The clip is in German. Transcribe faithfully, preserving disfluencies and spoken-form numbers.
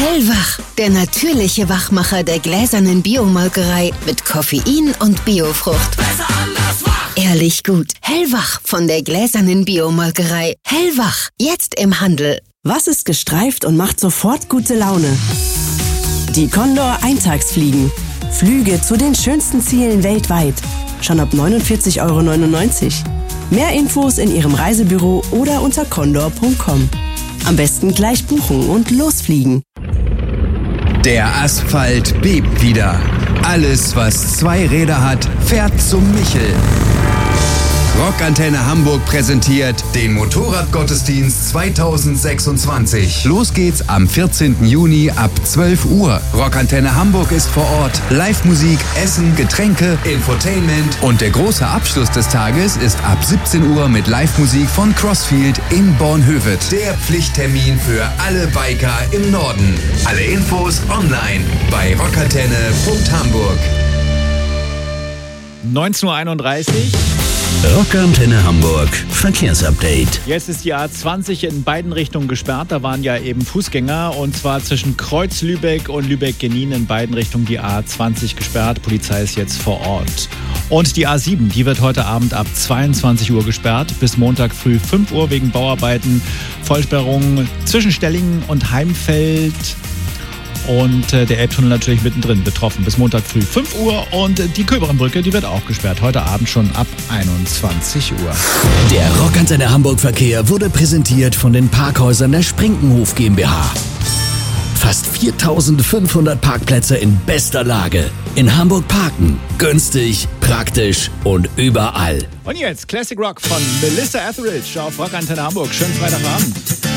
Hellwach, der natürliche Wachmacher der gläsernen Biomolkerei mit Koffein und Biofrucht. Besser anders wach. Ehrlich gut. Hellwach von der gläsernen Biomolkerei. Hellwach, jetzt im Handel. Was ist gestreift und macht sofort gute Laune? Die Condor Eintagsfliegen. Flüge zu den schönsten Zielen weltweit. Schon ab neunundvierzig Euro neunundneunzig. Mehr Infos in Ihrem Reisebüro oder unter condor punkt com. Am besten gleich buchen und losfliegen. Der Asphalt bebt wieder. Alles, was zwei Räder hat, fährt zum Michel. Rockantenne Hamburg präsentiert den Motorradgottesdienst zweitausendsechsundzwanzig. Los geht's am vierzehnten Juni ab zwölf Uhr. Rockantenne Hamburg ist vor Ort. Live-Musik, Essen, Getränke, Infotainment und der große Abschluss des Tages ist ab siebzehn Uhr mit Live-Musik von Crossfield in Bornhöved. Der Pflichttermin für alle Biker im Norden. Alle Infos online bei rockantenne punkt hamburg. neunzehn Uhr einunddreißig. Rockantenne Hamburg Verkehrsupdate. Jetzt ist die A zwanzig in beiden Richtungen gesperrt. Da waren ja eben Fußgänger und zwar zwischen Kreuz Lübeck und Lübeck-Genin in beiden Richtungen die A zwanzig gesperrt. Polizei ist jetzt vor Ort. Und die A sieben, die wird heute Abend ab zweiundzwanzig Uhr gesperrt. Bis Montag früh fünf Uhr wegen Bauarbeiten. Vollsperrung zwischen Stellingen und Heimfeld. Und äh, der Elbtunnel natürlich mittendrin betroffen. Bis Montag früh fünf Uhr. Und äh, die Köberenbrücke, die wird auch gesperrt. Heute Abend schon ab einundzwanzig Uhr. Der Rockantenne Hamburg Verkehr wurde präsentiert von den Parkhäusern der Sprinkenhof GmbH. Fast viertausendfünfhundert Parkplätze in bester Lage. In Hamburg parken. Günstig, praktisch und überall. Und jetzt Classic Rock von Melissa Etheridge auf Rockantenne Hamburg. Schönen Freitagabend.